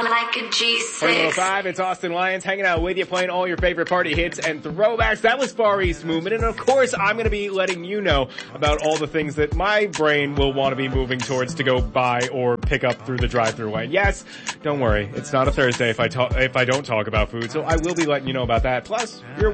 like a G6. 105, it's Austin Lyons hanging out with you, playing all your favorite party hits and throwbacks. That was Far East Movement, and of course I'm going to be letting you know about all the things that my brain will want to be moving towards to go buy or pick up through the drive-thru lane. Yes, don't worry, it's not a Thursday if I don't talk about food, so I will be letting you know about that. Plus, your